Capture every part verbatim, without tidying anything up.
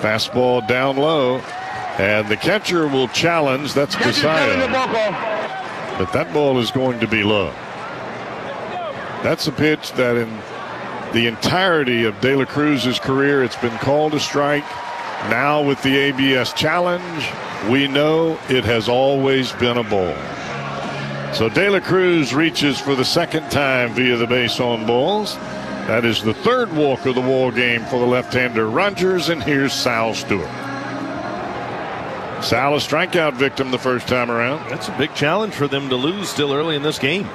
Fastball down low. And the catcher will challenge. That's Basayo. But that ball is going to be low. That's a pitch that in the entirety of De La Cruz's career, it's been called a strike. Now with the A B S challenge, we know it has always been a ball. So De La Cruz reaches for the second time via the base on balls. That is the third walk of the ball game for the left-hander Rogers, and here's Sal Stewart. Sal, a strikeout victim the first time around. That's a big challenge for them to lose still early in this game.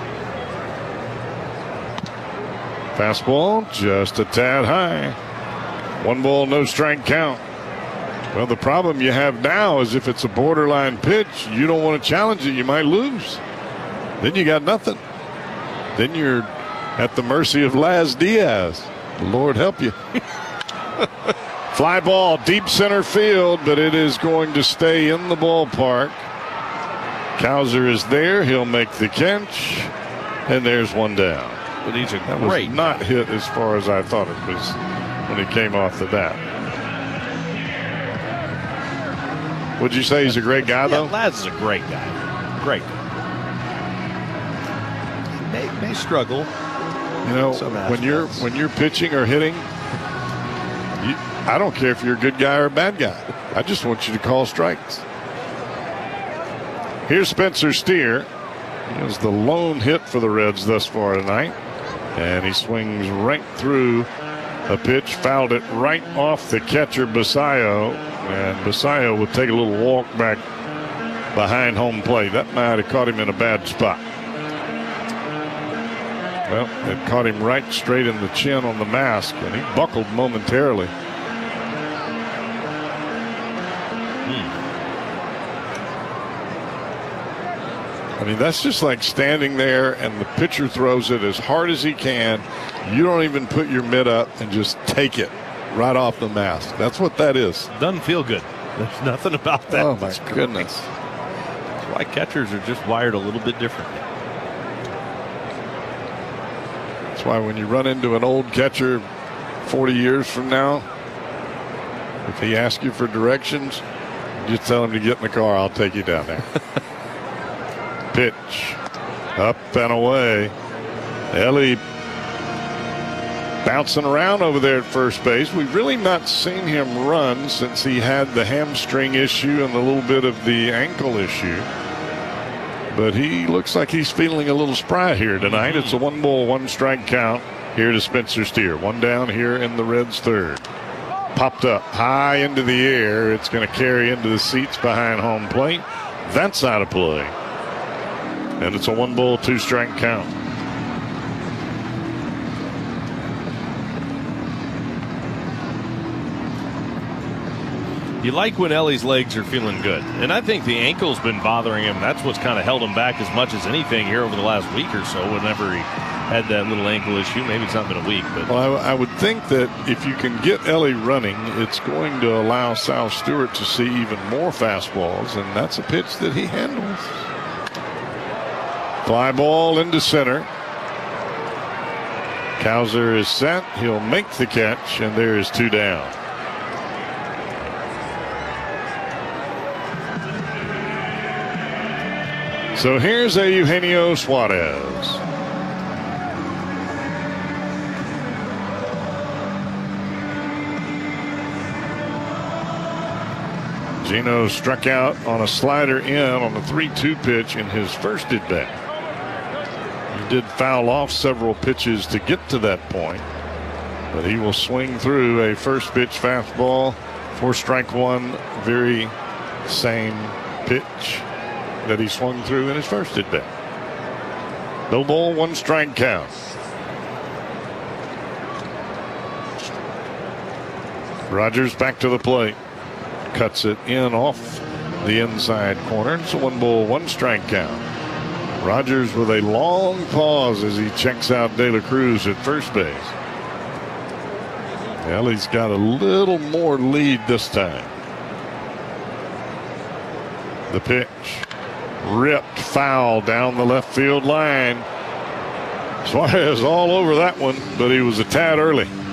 Fastball just a tad high. One ball, no strike count. Well, the problem you have now is if it's a borderline pitch, you don't want to challenge it. You might lose. Then you got nothing. Then you're at the mercy of Laz Diaz. Lord help you. Fly ball, deep center field, but it is going to stay in the ballpark. Cowser is there. He'll make the catch. And there's one down. But he's a that great was not hit as far as I thought it was when it came off the bat. Would you say he's a great guy, though? Yeah, Laz is a great guy. Great guy. May, may struggle. You know, when you're when you're pitching or hitting, you, I don't care if you're a good guy or a bad guy. I just want you to call strikes. Here's Spencer Steer. He was the lone hit for the Reds thus far tonight. And he swings right through a pitch, fouled it right off the catcher Basayo. And Basayo will take a little walk back behind home plate. That might have caught him in a bad spot. Well, it caught him right straight in the chin on the mask, and he buckled momentarily. Hmm. I mean, that's just like standing there and the pitcher throws it as hard as he can. You don't even put your mitt up and just take it right off the mask. That's what that is. Doesn't feel good. There's nothing about that. Oh, my goodness. That's why catchers are just wired a little bit differently. That's why when you run into an old catcher forty years from now, if he asks you for directions, just tell him to get in the car. I'll take you down there. Pitch. Up and away. Ellie bouncing around over there at first base. We've really not seen him run since he had the hamstring issue and a little bit of the ankle issue. But he looks like he's feeling a little spry here tonight. It's a one ball, one strike count here to Spencer Steer. One down here in the Reds' third. Popped up high into the air. It's going to carry into the seats behind home plate. That's out of play. And it's a one ball, two strike count. You like when Ellie's legs are feeling good. And I think the ankle's been bothering him. That's what's kind of held him back as much as anything here over the last week or so. Whenever he had that little ankle issue, maybe it's not been a week. But well, I, I would think that if you can get Ellie running, it's going to allow Sal Stewart to see even more fastballs. And that's a pitch that he handles. Fly ball into center. Cowser is set. He'll make the catch, and there is two down. So here's a Eugenio Suarez. Gino struck out on a slider in on the three two pitch in his first at bat. He did foul off several pitches to get to that point, but he will swing through a first pitch fastball for strike one, very same pitch that he swung through in his first at bat. No ball, one strike count. Rogers back to the plate. Cuts it in off the inside corner. It's a one ball, one strike count. Rogers with a long pause as he checks out De La Cruz at first base. Well, he's got a little more lead this time. The pitch. Ripped foul down the left field line. Suarez all over that one, but he was a tad early.